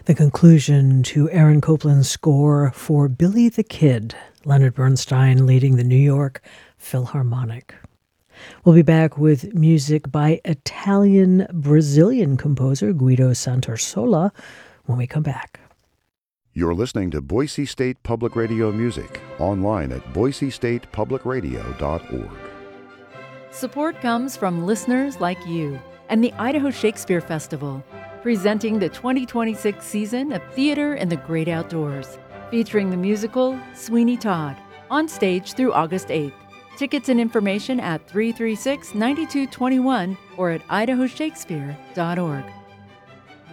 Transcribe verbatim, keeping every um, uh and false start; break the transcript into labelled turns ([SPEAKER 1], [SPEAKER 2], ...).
[SPEAKER 1] The conclusion to Aaron Copland's score for Billy the Kid, Leonard Bernstein leading the New York Philharmonic. We'll be back with music by Italian-Brazilian composer Guido Santasola when we come back.
[SPEAKER 2] You're listening to Boise State Public Radio music online at boise state public radio dot org.
[SPEAKER 3] Support comes from listeners like you and the Idaho Shakespeare Festival, presenting the twenty twenty-six season of Theater in the Great Outdoors, featuring the musical Sweeney Todd, on stage through August eighth. Tickets and information at three three six, nine two two one or at idaho shakespeare dot org.